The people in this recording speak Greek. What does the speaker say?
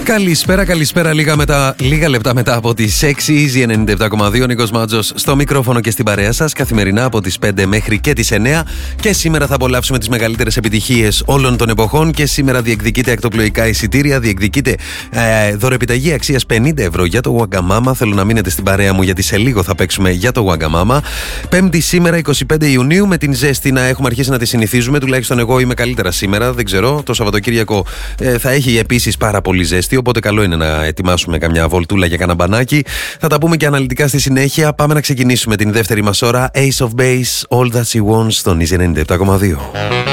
Καλησπέρα. Λίγα λεπτά μετά από τις 6, Easy 97,2. Νίκος Μάτζος στο μικρόφωνο και στην παρέα σας. Καθημερινά από τις 5 μέχρι και τις 9. Και σήμερα θα απολαύσουμε τις μεγαλύτερες επιτυχίες όλων των εποχών. Και σήμερα διεκδικείται ακτοπλοϊκά εισιτήρια, διεκδικείται δωρεπιταγή αξίας 50 ευρώ για το Wagamama. Θέλω να μείνετε στην παρέα μου γιατί σε λίγο θα παίξουμε για το Wagamama. Πέμπτη σήμερα, 25 Ιουνίου, με την ζέστη να έχουμε αρχίσει να τη συνηθίζουμε. Τουλάχιστον εγώ είμαι καλύτερα σήμερα. Δεν ξέρω. Το Σαββατοκύριακο θα έχει επίσης πάρα πολύ ζέστη. Οπότε καλό είναι να ετοιμάσουμε καμιά βολτούλα για κανένα μπανάκι. Θα τα πούμε και αναλυτικά στη συνέχεια. Πάμε να ξεκινήσουμε την δεύτερη μας ώρα. Ace of Base, All That She Wants, στον Easy 97,2.